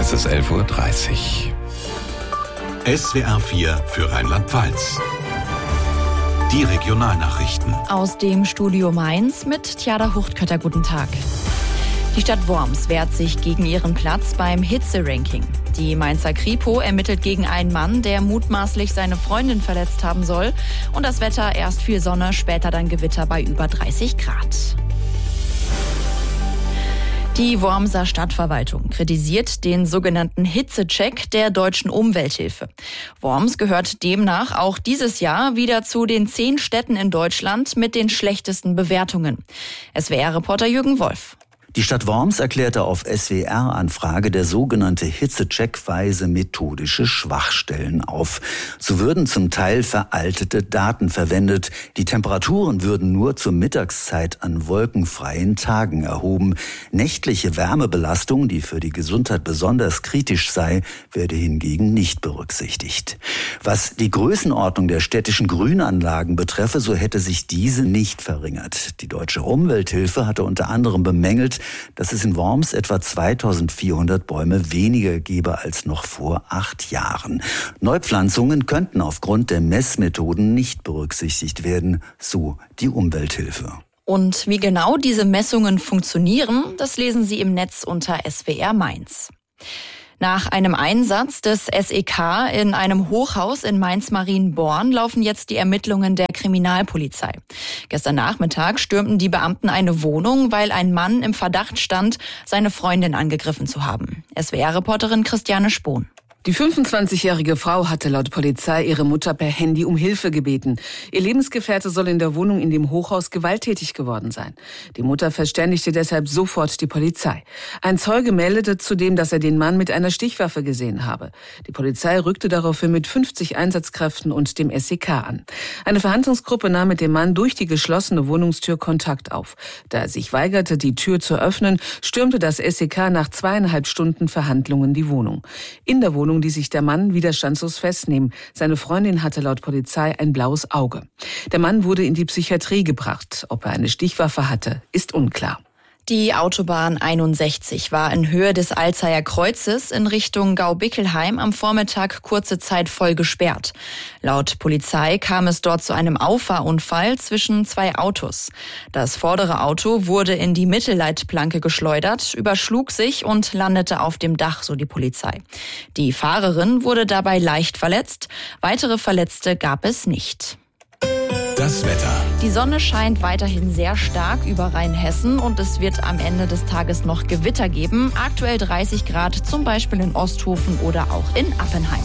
Es ist 11:30 Uhr. SWR 4 für Rheinland-Pfalz. Die Regionalnachrichten. Aus dem Studio Mainz mit Tjada Huchtkötter. Guten Tag. Die Stadt Worms wehrt sich gegen ihren Platz beim Hitze-Ranking. Die Mainzer Kripo ermittelt gegen einen Mann, der mutmaßlich seine Freundin verletzt haben soll. Und das Wetter, erst viel Sonne, später dann Gewitter bei über 30 Grad. Die Wormser Stadtverwaltung kritisiert den sogenannten Hitzecheck der Deutschen Umwelthilfe. Worms gehört demnach auch dieses Jahr wieder zu den 10 Städten in Deutschland mit den schlechtesten Bewertungen. SWR-Reporter Jürgen Wolf. Die Stadt Worms erklärte auf SWR-Anfrage, der sogenannte Hitzecheck weise methodische Schwachstellen auf. So würden zum Teil veraltete Daten verwendet. Die Temperaturen würden nur zur Mittagszeit an wolkenfreien Tagen erhoben. Nächtliche Wärmebelastung, die für die Gesundheit besonders kritisch sei, werde hingegen nicht berücksichtigt. Was die Größenordnung der städtischen Grünanlagen betreffe, so hätte sich diese nicht verringert. Die Deutsche Umwelthilfe hatte unter anderem bemängelt, dass es in Worms etwa 2400 Bäume weniger gebe als noch vor 8 Jahren. Neupflanzungen könnten aufgrund der Messmethoden nicht berücksichtigt werden, so die Umwelthilfe. Und wie genau diese Messungen funktionieren, das lesen Sie im Netz unter SWR Mainz. Nach einem Einsatz des SEK in einem Hochhaus in Mainz-Marienborn laufen jetzt die Ermittlungen der Kriminalpolizei. Gestern Nachmittag stürmten die Beamten eine Wohnung, weil ein Mann im Verdacht stand, seine Freundin angegriffen zu haben. SWR-Reporterin Christiane Spohn. Die 25-jährige Frau hatte laut Polizei ihre Mutter per Handy um Hilfe gebeten. Ihr Lebensgefährte soll in der Wohnung in dem Hochhaus gewalttätig geworden sein. Die Mutter verständigte deshalb sofort die Polizei. Ein Zeuge meldete zudem, dass er den Mann mit einer Stichwaffe gesehen habe. Die Polizei rückte daraufhin mit 50 Einsatzkräften und dem SEK an. Eine Verhandlungsgruppe nahm mit dem Mann durch die geschlossene Wohnungstür Kontakt auf. Da er sich weigerte, die Tür zu öffnen, stürmte das SEK nach 2,5 Stunden Verhandlungen die Wohnung. In der Wohnung ließ sich der Mann widerstandslos festnehmen. Seine Freundin hatte laut Polizei ein blaues Auge. Der Mann wurde in die Psychiatrie gebracht. Ob er eine Stichwaffe hatte, ist unklar. Die Autobahn 61 war in Höhe des Alzeyer Kreuzes in Richtung Gau-Bickelheim am Vormittag kurze Zeit voll gesperrt. Laut Polizei kam es dort zu einem Auffahrunfall zwischen 2 Autos. Das vordere Auto wurde in die Mittelleitplanke geschleudert, überschlug sich und landete auf dem Dach, so die Polizei. Die Fahrerin wurde dabei leicht verletzt. Weitere Verletzte gab es nicht. Das Wetter. Die Sonne scheint weiterhin sehr stark über Rheinhessen und es wird am Ende des Tages noch Gewitter geben. Aktuell 30 Grad, zum Beispiel in Osthofen oder auch in Appenheim.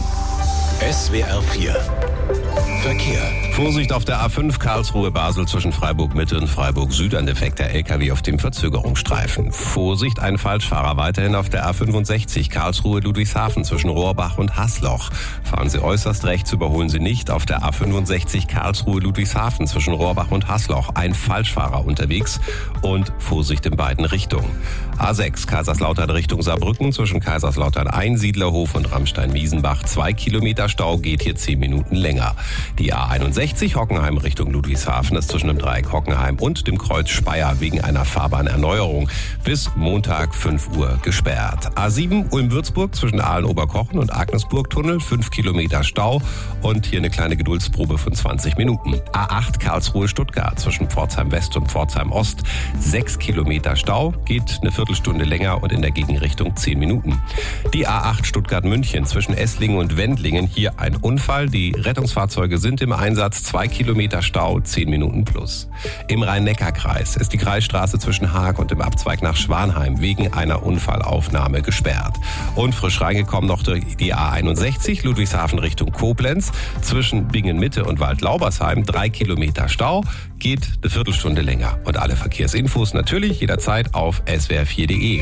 SWR 4 Verkehr. Vorsicht auf der A5 Karlsruhe-Basel zwischen Freiburg-Mitte und Freiburg-Süd. Ein defekter LKW auf dem Verzögerungsstreifen. Vorsicht, ein Falschfahrer weiterhin auf der A65 Karlsruhe-Ludwigshafen zwischen Rohrbach und Haßloch. Fahren Sie äußerst rechts, überholen Sie nicht. Auf der A65 Karlsruhe-Ludwigshafen zwischen Rohrbach und Haßloch. Ein Falschfahrer unterwegs und Vorsicht in beiden Richtungen. A6 Kaiserslautern Richtung Saarbrücken zwischen Kaiserslautern Einsiedlerhof und Ramstein-Wiesenbach. 2 Kilometer Stau, geht hier 10 Minuten länger. Die A61 Hockenheim Richtung Ludwigshafen ist zwischen dem Dreieck Hockenheim und dem Kreuz Speyer wegen einer Fahrbahnerneuerung bis Montag 5 Uhr gesperrt. A7 Ulm-Würzburg zwischen Aalen-Oberkochen und Agnesburg-Tunnel 5 Kilometer Stau und hier eine kleine Geduldsprobe von 20 Minuten. A8 Karlsruhe-Stuttgart zwischen Pforzheim West und Pforzheim Ost 6 Kilometer Stau, geht eine Viertelstunde länger und in der Gegenrichtung 10 Minuten. Die A8 Stuttgart-München zwischen Esslingen und Wendlingen, hier ein Unfall. Die Rettungsfahrzeuge sind im Einsatz, 2 Kilometer Stau, 10 Minuten plus. Im Rhein-Neckar-Kreis ist die Kreisstraße zwischen Haag und dem Abzweig nach Schwanheim wegen einer Unfallaufnahme gesperrt. Und frisch reingekommen noch die A61 Ludwigshafen Richtung Koblenz zwischen Bingen-Mitte und Waldlaubersheim, 3 Kilometer Stau, geht eine Viertelstunde länger. Und alle Verkehrsinfos natürlich jederzeit auf swr4.de.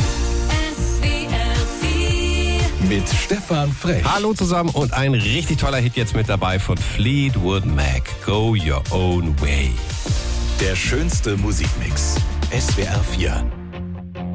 Mit Stefan Frech. Hallo zusammen und ein richtig toller Hit jetzt mit dabei von Fleetwood Mac. Go Your Own Way. Der schönste Musikmix. SWR 4.